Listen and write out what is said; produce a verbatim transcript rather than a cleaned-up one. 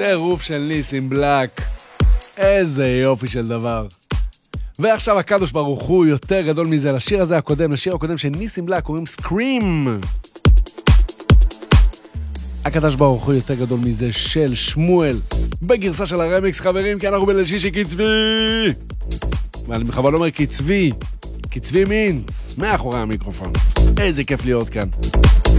טירוף של ניסים בלק. איזה יופי של דבר. ועכשיו הקדוש ברוך הוא יותר גדול מזה. לשיר הזה הקודם, לשיר הקודם של ניסים בלק, קוראים סקרים. הקדוש ברוך הוא יותר גדול מזה של שמואל, בגרסה של הרמיקס, חברים, כי אנחנו בליל שישי קצבי. ואני בכוונה אומר קצבי, קצבי מינץ, מאחורי המיקרופון. איזה כיף להיות כאן.